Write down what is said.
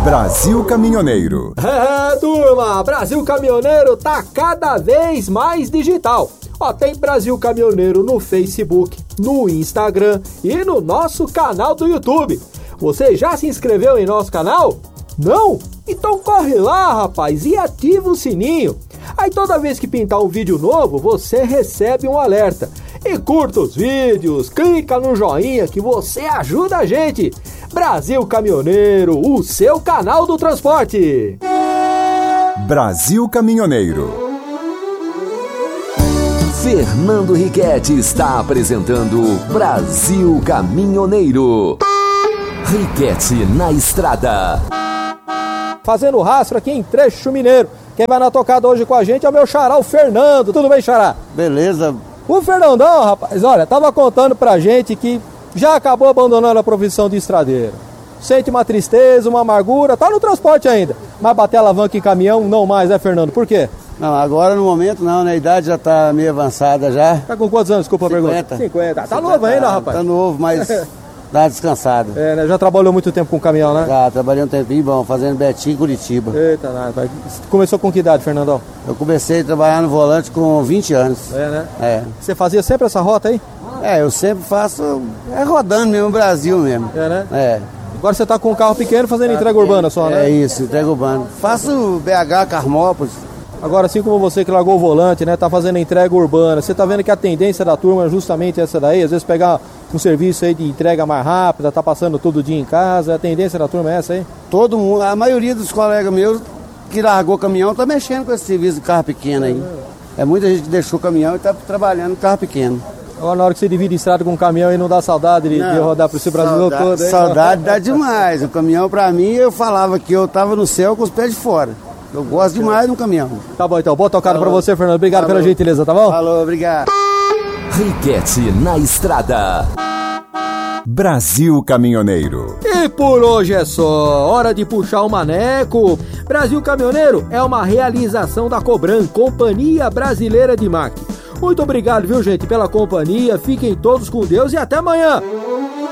Brasil Caminhoneiro. Turma, Brasil Caminhoneiro tá cada vez mais digital. Tem Brasil Caminhoneiro no Facebook, no Instagram e no nosso canal do YouTube. Você já se inscreveu em nosso canal? Não? Então corre lá, rapaz, e ativa o sininho. Aí toda vez que pintar um vídeo novo, você recebe um alerta. E curta os vídeos, clica no joinha que você ajuda a gente. Brasil Caminhoneiro, o seu canal do transporte. Brasil Caminhoneiro. Fernando Riquetti está apresentando Brasil Caminhoneiro. Riquetti na estrada. Fazendo rastro aqui em Trecho Mineiro. Quem vai na tocada hoje com a gente é o meu xará, o Fernando. Tudo bem, xará? Beleza. O Fernandão, rapaz, olha, tava contando pra gente que já acabou abandonando a profissão de estradeiro. Sente uma tristeza, uma amargura, tá no transporte ainda. Mas bater alavanca em caminhão, não mais, né, Fernando? Por quê? Não, agora no momento não, né? A idade já tá meio avançada já. Tá com quantos anos, desculpa a pergunta? 50. Tá novo ainda, rapaz? Tá novo, mas dá uma descansada. Né? Já trabalhou muito tempo com caminhão, né? Já, trabalhei um tempinho bom, fazendo Betim em Curitiba. Eita, nada. Começou com que idade, Fernandão? Eu comecei a trabalhar no volante com 20 anos. Né? É. Você fazia sempre essa rota aí? Eu sempre faço, rodando mesmo, o Brasil mesmo. Né? É. Agora você tá com um carro pequeno fazendo entrega urbana só, né? É isso, entrega urbana. Faço BH, Carmópolis. Agora, assim como você que largou o volante, né, tá fazendo entrega urbana, você tá vendo que a tendência da turma é justamente essa daí, às vezes pegar um serviço aí de entrega mais rápida, tá passando todo dia em casa, a tendência da turma é essa aí? Todo mundo, a maioria dos colegas meus que largou o caminhão tá mexendo com esse serviço de carro pequeno aí. É muita gente que deixou o caminhão e tá trabalhando no carro pequeno. Agora, na hora que você divide estrada com um caminhão e não dá saudade de rodar por esse Brasil todo, hein? Saudade dá demais. O caminhão, pra mim, eu falava que eu tava no céu com os pés de fora. Eu gosto demais do caminhão. Tá bom, então. Boa tocada pra você, Fernando. Obrigado pela gentileza, tá bom? Falou, obrigado. Riquetti na estrada. Brasil Caminhoneiro. E por hoje é só. Hora de puxar o maneco. Brasil Caminhoneiro é uma realização da Cobran, Companhia Brasileira de Máquinas. Muito obrigado, viu, gente, pela companhia. Fiquem todos com Deus e até amanhã.